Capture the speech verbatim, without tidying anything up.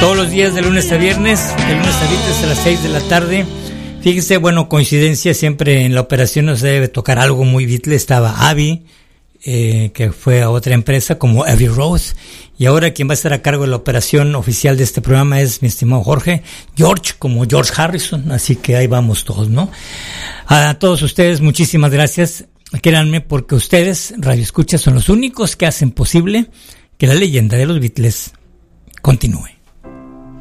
Todos los días de lunes a viernes, de lunes a viernes a las seis de la tarde. Fíjese, bueno, coincidencia, siempre en la operación nos debe tocar algo muy Beatle. Estaba Abbey, eh, que fue a otra empresa como Abbey Road, y ahora quien va a estar a cargo de la operación oficial de este programa es mi estimado Jorge, George, como George Harrison, así que ahí vamos todos, ¿no? A todos ustedes, muchísimas gracias. Créanme, porque ustedes, Radio Escucha, son los únicos que hacen posible que la leyenda de los Beatles continúe.